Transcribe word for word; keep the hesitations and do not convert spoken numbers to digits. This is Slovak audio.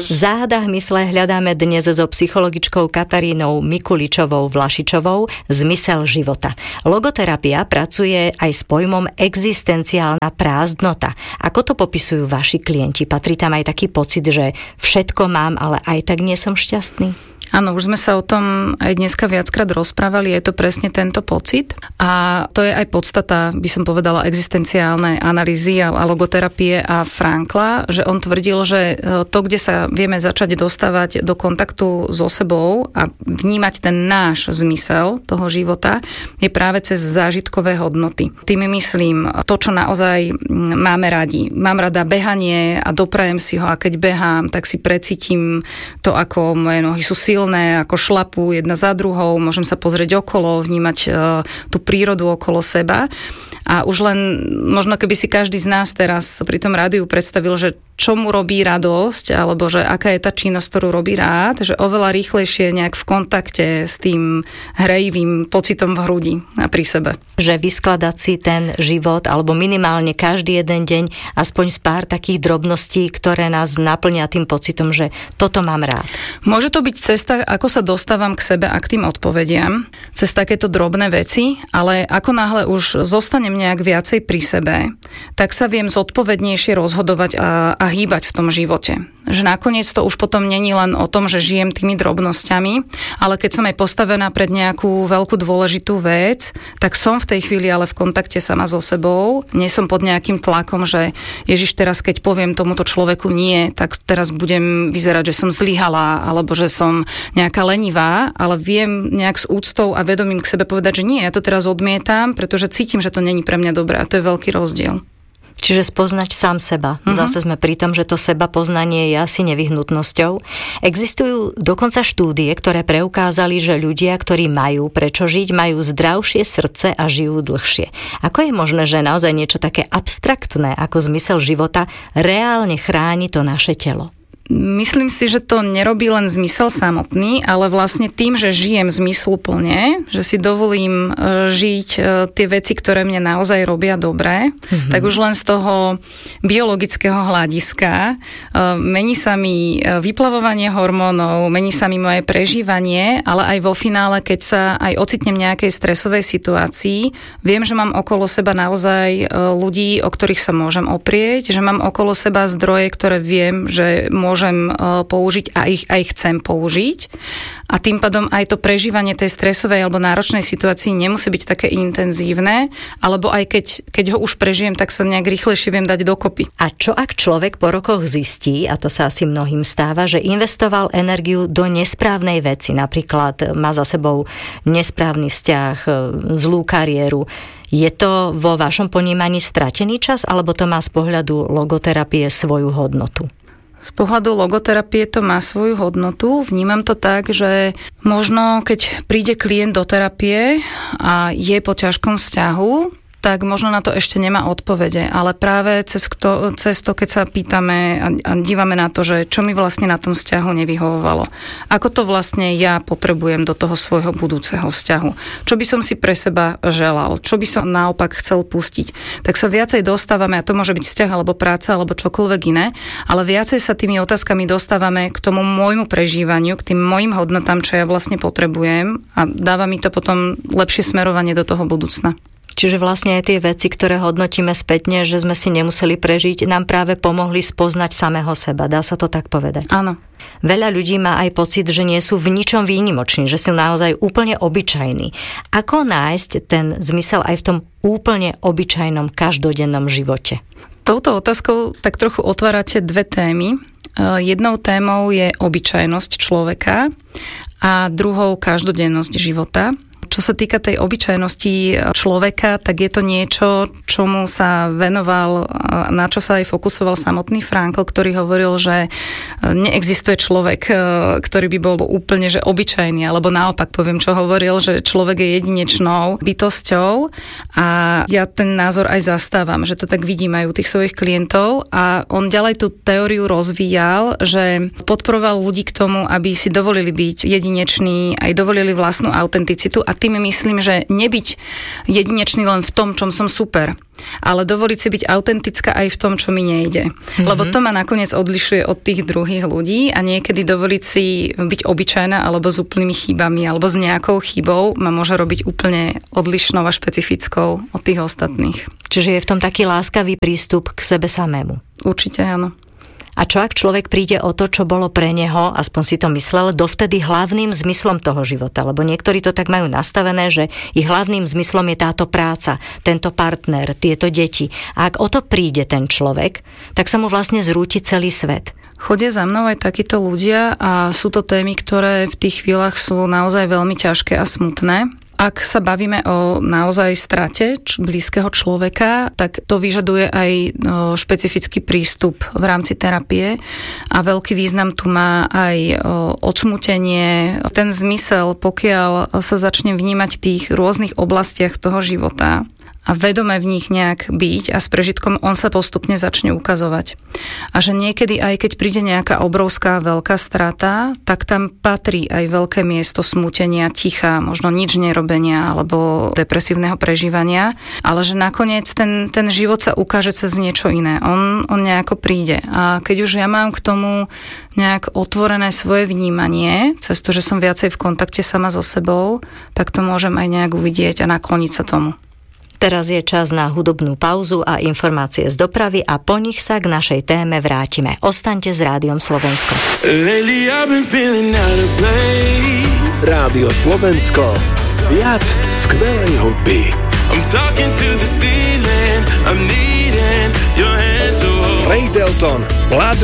V záhadách mysle hľadáme dnes so psychologičkou Katarínou Mikuličovou Vlašičovou zmysel života. Logoterapia pracuje aj s pojmom existenciálna prázdnota. Ako to popisujú vaši klienti? Patrí tam aj taký pocit, že všetko mám, ale aj tak nie som šťastný? Áno, už sme sa o tom aj dneska viackrát rozprávali, je to presne tento pocit a to je aj podstata, by som povedala, existenciálnej analýzy a logoterapie a Frankla, že on tvrdil, že to, kde sa vieme začať dostávať do kontaktu so sebou a vnímať ten náš zmysel toho života, je práve cez zážitkové hodnoty. Tým myslím to, čo naozaj máme radi. Mám rada behanie a doprajem si ho a keď behám, tak si precítim to, ako moje nohy sú silné, ako šlapú jedna za druhou, môžem sa pozrieť okolo, vnímať uh, tú prírodu okolo seba. A už len, možno keby si každý z nás teraz pri tom rádiu predstavil, že čo mu robí radosť, alebo že aká je tá činnosť, ktorú robí rád, že oveľa rýchlejšie nejak v kontakte s tým hrejivým pocitom v hrudi a pri sebe. Že vyskladať si ten život, alebo minimálne každý jeden deň, aspoň z pár takých drobností, ktoré nás naplnia tým pocitom, že toto mám rád. Môže to byť cesta, ako sa dostávam k sebe a k tým odpovediam, cez takéto drobné veci, ale ako náhle už zostanem nejak viacej pri sebe, tak sa viem zodpovednejšie rozhodovať a, a hýbať v tom živote. Že nakoniec to už potom není len o tom, že žijem tými drobnosťami, ale keď som aj postavená pred nejakú veľkú dôležitú vec, tak som v tej chvíli ale v kontakte sama so sebou, nie som pod nejakým tlakom, že Ježiš, teraz keď poviem tomuto človeku nie, tak teraz budem vyzerať, že som zlyhala, alebo že som nejaká lenivá, ale viem nejak s úctou a vedomím k sebe povedať, že nie, ja to teraz odmietam, pretože cítim, že to není pre mňa dobré a to je veľký rozdiel. Čiže spoznať sám seba. Uh-huh. Zase sme pri tom, že to seba poznanie je asi nevyhnutnosťou. Existujú dokonca štúdie, ktoré preukázali, že ľudia, ktorí majú prečo žiť, majú zdravšie srdce a žijú dlhšie. Ako je možné, že naozaj niečo také abstraktné ako zmysel života reálne chráni to naše telo? Myslím si, že to nerobí len zmysel samotný, ale vlastne tým, že žijem zmysluplne, že si dovolím žiť tie veci, ktoré mne naozaj robia dobre, mm-hmm. tak už len z toho biologického hľadiska mení sa mi vyplavovanie hormónov, mení sa mi moje prežívanie, ale aj vo finále, keď sa aj ocitnem v nejakej stresovej situácii, viem, že mám okolo seba naozaj ľudí, o ktorých sa môžem oprieť, že mám okolo seba zdroje, ktoré viem, že môžem môžem použiť a ich aj chcem použiť. A tým pádom aj to prežívanie tej stresovej alebo náročnej situácii nemusí byť také intenzívne, alebo aj keď, keď ho už prežijem, tak sa nejak rýchlejšie viem dať dokopy. A čo ak človek po rokoch zistí, a to sa asi mnohým stáva, že investoval energiu do nesprávnej veci, napríklad má za sebou nesprávny vzťah, zlú kariéru. Je to vo vašom ponímaní stratený čas, alebo to má z pohľadu logoterapie svoju hodnotu? Z pohľadu logoterapie to má svoju hodnotu. Vnímam to tak, že možno keď príde klient do terapie a je po ťažkom vzťahu, tak možno na to ešte nemá odpovede, ale práve cez, kto, cez to, keď sa pýtame a, a dívame na to, že čo mi vlastne na tom vzťahu nevyhovovalo. Ako to vlastne ja potrebujem do toho svojho budúceho vzťahu. Čo by som si pre seba želal, čo by som naopak chcel pustiť. Tak sa viacej dostávame, a to môže byť vzťah alebo práca alebo čokoľvek iné, ale viacej sa tými otázkami dostávame k tomu môjmu prežívaniu, k tým mojim hodnotám, čo ja vlastne potrebujem a dáva mi to potom lepšie smerovanie do toho budúcna. Čiže vlastne aj tie veci, ktoré hodnotíme spätne, že sme si nemuseli prežiť, nám práve pomohli spoznať samého seba. Dá sa to tak povedať? Áno. Veľa ľudí má aj pocit, že nie sú v ničom výnimoční, že sú naozaj úplne obyčajní. Ako nájsť ten zmysel aj v tom úplne obyčajnom každodennom živote? Touto otázkou tak trochu otvárate dve témy. Jednou témou je obyčajnosť človeka a druhou každodennosť života. Čo sa týka tej obyčajnosti človeka, tak je to niečo, čomu sa venoval, na čo sa aj fokusoval samotný Frankl, ktorý hovoril, že neexistuje človek, ktorý by bol úplne že obyčajný, alebo naopak poviem, čo hovoril, že človek je jedinečnou bytosťou a ja ten názor aj zastávam, že to tak vidím aj u tých svojich klientov a on ďalej tú teóriu rozvíjal, že podporoval ľudí k tomu, aby si dovolili byť jedineční, aj dovolili vlastnú autenticitu a tým myslím, že nebyť jedinečný len v tom, čom som super, ale dovoliť si byť autentická aj v tom, čo mi nejde. Mm-hmm. Lebo to ma nakoniec odlišuje od tých druhých ľudí a niekedy dovoliť si byť obyčajná alebo s úplnými chybami alebo s nejakou chybou ma môže robiť úplne odlišnou a špecifickou od tých ostatných. Čiže je v tom taký láskavý prístup k sebe samému. Určite áno. A čo ak človek príde o to, čo bolo pre neho, aspoň si to myslel, dovtedy hlavným zmyslom toho života? Lebo niektorí to tak majú nastavené, že ich hlavným zmyslom je táto práca, tento partner, tieto deti. A ak o to príde ten človek, tak sa mu vlastne zrúti celý svet. Chodia za mnou aj takíto ľudia a sú to témy, ktoré v tých chvíľach sú naozaj veľmi ťažké a smutné. Ak sa bavíme o naozaj strate č- blízkeho človeka, tak to vyžaduje aj o, špecifický prístup v rámci terapie a veľký význam tu má aj o, odsmútenie. Ten zmysel, pokiaľ sa začne vnímať v tých rôznych oblastiach toho života a vedome v nich nejak byť a s prežitkom on sa postupne začne ukazovať. A že niekedy aj keď príde nejaká obrovská veľká strata, tak tam patrí aj veľké miesto smútenia, ticha, možno nič nerobenia alebo depresívneho prežívania, ale že nakoniec ten, ten život sa ukáže cez niečo iné. On, on nejako príde. A keď už ja mám k tomu nejak otvorené svoje vnímanie, cez to, že som viacej v kontakte sama so sebou, tak to môžem aj nejak uvidieť a nakloniť sa tomu. Teraz je čas na hudobnú pauzu a informácie z dopravy a po nich sa k našej téme vrátime. Ostaňte s Rádiom Slovensko. Rádio Slovensko. Viac skvelej hudby. Ray Dalton, Blood